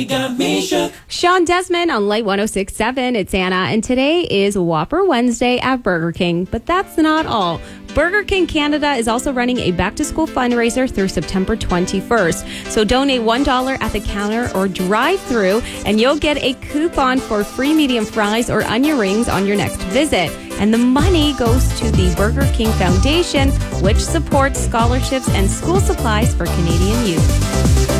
Sean Desmond on Light 106.7. It's Anna, and today is Whopper Wednesday at Burger King. But that's not all. Burger King Canada is also running a back-to-school fundraiser through September 21st. So donate $1 at the counter or drive-through, and you'll get a coupon for free medium fries or onion rings on your next visit. And the money goes to the Burger King Foundation, which supports scholarships and school supplies for Canadian youth.